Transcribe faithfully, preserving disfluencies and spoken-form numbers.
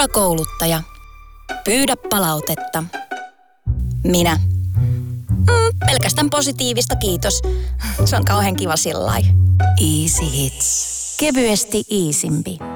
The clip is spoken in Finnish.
Hyvä kouluttaja. Pyydä palautetta. Minä. Mm, pelkästään positiivista, kiitos. Se on kauhean kiva sillai. Easy Hits. Kevyesti iisimpi.